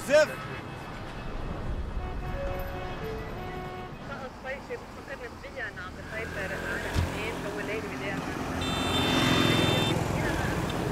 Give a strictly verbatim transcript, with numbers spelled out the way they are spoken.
الزفت. سقط طيشه بتفكرني بفيا انا عم بسيطر على اثنين، هو